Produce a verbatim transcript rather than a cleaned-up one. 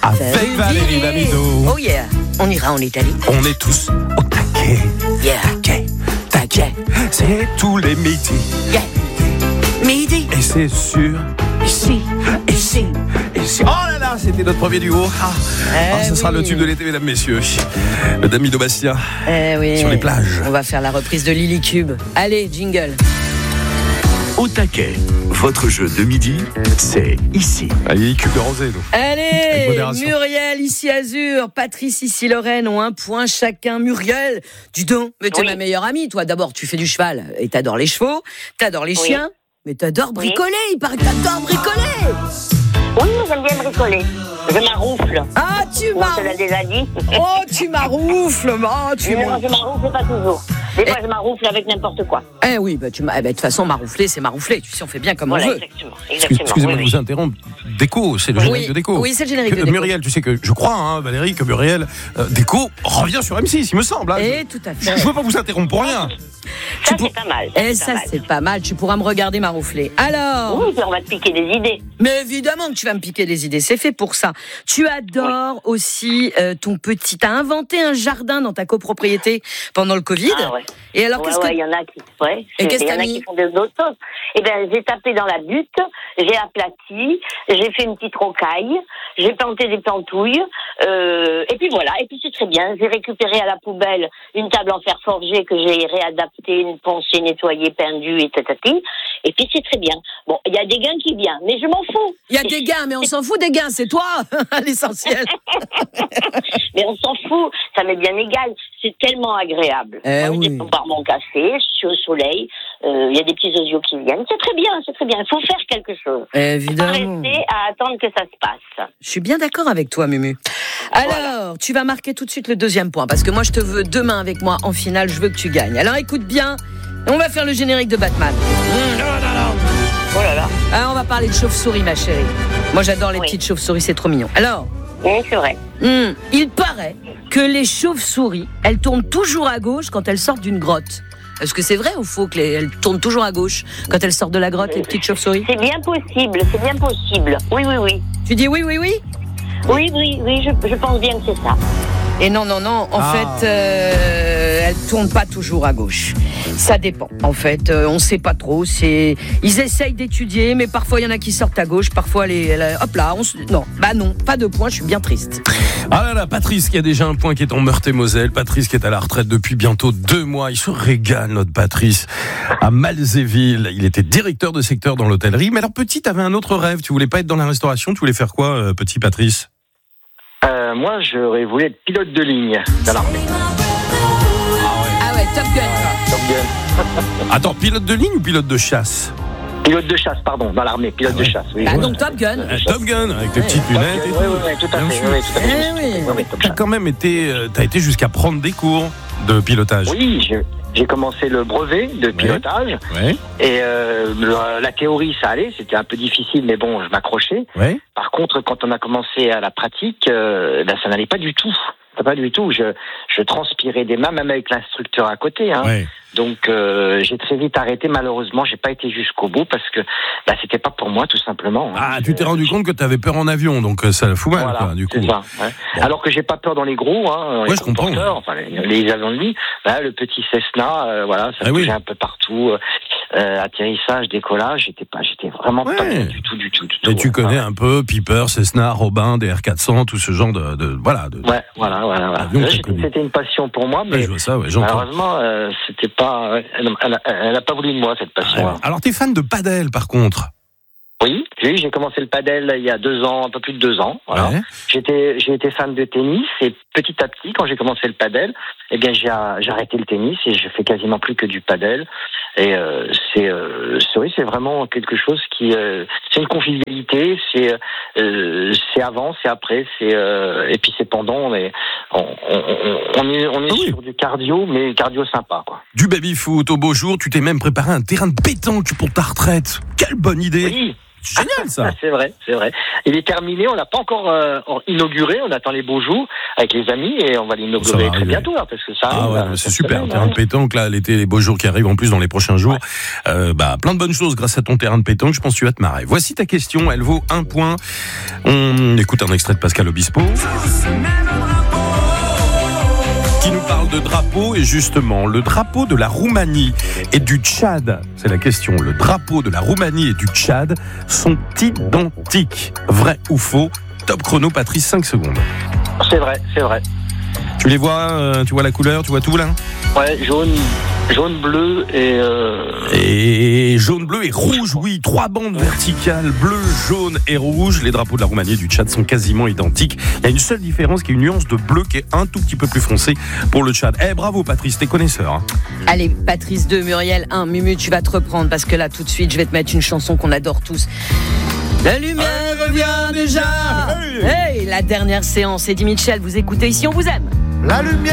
Avec Valérie Damido. Oh yeah, on ira en Italie. On est tous au taquet. Yeah. Taquet, taquet. C'est tous les midis. Yeah. Midi. Et c'est sûr. Ici. Ici. Ici. Oh là là, c'était notre premier duo. Ah, Eh ah, ce oui. sera le tube de l'été, mesdames, messieurs. Le Damido Bastien. Eh oui. Sur les plages. On va faire la reprise de Lily Cube. Allez, jingle. Au taquet, votre jeu de midi, c'est ici. Allez, cube de rosé, nous. Avec Allez, modération. Muriel ici Azur, Patrice ici Lorraine ont un point chacun. Muriel, dis donc, mais t'es Oui. ma meilleure amie, toi. D'abord, tu fais du cheval et t'adores les chevaux, t'adores les Oui. chiens, mais t'adores bricoler. Il paraît que t'adores bricoler. Oui, j'aime bien bricoler. Je m'arroufle. Ah, tu On m'as, te l'a déjà dit. oh, tu m'arroufles, oh, tu Mais m'as. non, je m'arroufle pas toujours. Des fois, je m'arroufle avec n'importe quoi. Eh oui, bah tu m'as. Eh ben, de toute façon, maroufler, c'est maroufler. Tu sais, on fait bien comme Voilà, on veut. exactement. Excuse- exactement. Excusez-moi oui, de oui. vous interrompre. Déco, c'est le générique Oui, de Déco. oui, c'est le générique de Que- Déco. Muriel, tu sais que je crois, hein, Valérie, que Muriel, euh, Déco revient sur M six, il me semble. Hein. Eh, tout à Je fait. ne veux pas vous interrompre pour rien. Ça, pour- c'est pas mal. ça, Eh, c'est ça, pas mal. c'est pas mal. Tu pourras me regarder maroufler. Alors. Oui, puis on va te piquer des idées. Mais évidemment que tu vas me piquer des idées, c'est fait pour ça. Tu adores aussi euh, ton petit... T'as inventé un jardin dans ta copropriété pendant le Covid. Ah ouais. Et alors, Ouais, qu'est-ce ouais, que... il y en a qui, ouais, Et qu'est-ce il y que en t'as a mis qui font d'autres choses. Eh ben, j'ai tapé dans la butte, j'ai aplati, j'ai fait une petite rocaille, j'ai planté des plantouilles, euh, et puis voilà, et puis c'est très bien. J'ai récupéré à la poubelle une table en fer forgé que j'ai réadaptée, une poncée, nettoyée, peindue, et tatati. Et puis c'est très bien. Bon, il y a des gains qui viennent, mais je m'en fous. Il y a des gains, mais on s'en fout des gains, c'est toi l'essentiel. Mais on s'en fout, ça m'est bien égal. C'est tellement agréable. Eh Moi, oui. je boire mon café, je suis au soleil, euh, il y a des petits osios qui viennent. C'est très bien, c'est très bien. Il faut faire quelque chose. Pas Évidemment. rester à attendre que ça se passe. Je suis bien d'accord avec toi, Mumu. Alors, Voilà. tu vas marquer tout de suite le deuxième point, parce que moi, je te veux demain avec moi en finale, je veux que tu gagnes. Alors, écoute bien, on va faire le générique de Batman. Oh là là. Alors, on va parler de chauve-souris, ma chérie. Moi, j'adore les Oui. petites chauves-souris, c'est trop mignon. Alors, Oui, c'est vrai. Hmm, il paraît que les chauves-souris, elles tournent toujours à gauche quand elles sortent d'une grotte. Est-ce que c'est vrai ou faux qu'elles tournent toujours à gauche quand elles sortent de la grotte, les petites chauves-souris? C'est bien possible, c'est bien possible. Oui, oui, oui. Tu dis oui, oui, oui? Oui, oui, oui, je, je pense bien que c'est ça. Et non, non, non, en Ah. fait, euh, elles tournent pas toujours à gauche. Ça dépend, en fait, euh, on sait pas trop. C'est... Ils essayent d'étudier, mais parfois il y en a qui sortent à gauche, parfois les... les- hop là, on se... non, bah non, pas de point, je suis bien triste. Ah là là, Patrice qui a déjà un point qui est en Meurthe-et-Moselle. Patrice qui est à la retraite depuis bientôt deux mois. Il se régale, notre Patrice, à Malzéville. Il était directeur de secteur dans l'hôtellerie. Mais alors, petit, t'avais un autre rêve. Tu voulais pas être dans la restauration. Tu voulais faire quoi, euh, petit Patrice? Euh, moi, j'aurais voulu être pilote de ligne dans l'armée. Ah ouais, Top Gun, quoi. Top Gun. Attends, pilote de ligne ou pilote de chasse? Pilote de chasse, pardon, dans l'armée, pilote Ah ouais. de chasse. Oui. Bah, Ouais. donc Top Gun. Euh, Top Gun, avec les petites Oui, lunettes et oui, tout. oui, oui, tout à Bien fait. sûr. Oui, tout à fait. Eh oui. Oui, oui, Top T'as Gun. quand même été, euh, t'as été jusqu'à prendre des cours de pilotage. Oui, je- j'ai commencé le brevet de pilotage Ouais, et euh, la, la théorie, ça allait, c'était un peu difficile, mais bon, je m'accrochais. ouais. Par contre, quand on a commencé à la pratique, euh, ben, ça n'allait pas du tout. Pas du tout. Je, je transpirais des mains, même avec l'instructeur à côté. Hein. Ouais. Donc euh, j'ai très vite arrêté. Malheureusement, j'ai pas été jusqu'au bout parce que bah, c'était pas pour moi, tout simplement. hein. Ah, tu t'es rendu compte que t'avais peur en avion, donc euh, ça le fout mal, Voilà, quoi, du coup. c'est ça. Ouais. Bon. Alors que j'ai pas peur dans les gros, hein, Ouais, les je comprends. transporteurs, enfin les, les avions de ligne. Bah, le petit Cessna, euh, voilà, ça Ah oui. bougeait un peu partout. Euh, euh, atterrissage, décollage, j'étais pas, j'étais vraiment pas Ouais. bien du tout, du tout, du tout. Et tu ouais. connais Ouais. un peu Piper, Cessna, Robin, D R quatre cents, tout ce genre de, de voilà. De, Ouais, voilà, voilà, voilà. Avion que Là, t'as j'étais- connu. C'était une passion pour moi, Ouais, mais je vois ça, ouais, j'entends. malheureusement, euh, c'était pas. Elle, elle, elle a pas voulu de moi cette passion. Ouais. Alors, t'es fan de padel, par contre. Oui, oui, j'ai commencé le padel il y a deux ans, un peu plus de deux ans. Voilà. Ouais. J'étais, j'ai été fan de tennis et petit à petit, quand j'ai commencé le padel, eh bien j'ai, j'ai arrêté le tennis et je fais quasiment plus que du padel. Et euh, c'est, euh, c'est, oui, c'est vraiment quelque chose qui, euh, c'est une convivialité, c'est, euh, c'est avant, c'est après, c'est euh, et puis c'est pendant. On est, on, on, on, on est, on est Ah oui. sur du cardio, mais cardio sympa, quoi. Du baby-foot au beau jour, tu t'es même préparé un terrain de pétanque pour ta retraite. Quelle bonne idée. Oui. C'est génial ça. C'est vrai, c'est vrai. Il est terminé, on l'a pas encore euh, inauguré, on attend les beaux jours avec les amis et on va l'inaugurer très bientôt là, parce que ça Ah arrive. ouais, là, c'est cette super, semaine, terrain hein. de pétanque là, l'été, les beaux jours qui arrivent en plus dans les prochains jours. Ouais. Euh, bah plein de bonnes choses grâce à ton terrain de pétanque, je pense que tu vas te marrer. Voici ta question, elle vaut un point. On écoute un extrait de Pascal Obispo qui nous parle de drapeau, et justement, le drapeau de la Roumanie et du Tchad, c'est la question, le drapeau de la Roumanie et du Tchad sont identiques. Vrai ou faux? Top chrono, Patrice, cinq secondes. C'est vrai, c'est vrai. Tu les vois, euh, tu vois la couleur, tu vois tout là? Ouais, jaune, jaune, bleu et. Euh... Et jaune, bleu et rouge, oui, trois bandes verticales, bleu, jaune et rouge. Les drapeaux de la Roumanie et du Tchad sont quasiment identiques. Il y a une seule différence qui est une nuance de bleu qui est un tout petit peu plus foncé pour le Tchad. Eh, bravo Patrice, t'es connaisseur. Hein. Allez, Patrice deux, Muriel un, Mumu, tu vas te reprendre parce que là, tout de suite, je vais te mettre une chanson qu'on adore tous. La lumière revient déjà. Hey, la dernière séance, Eddie Mitchell, vous écoutez Ici, on vous aime. La lumière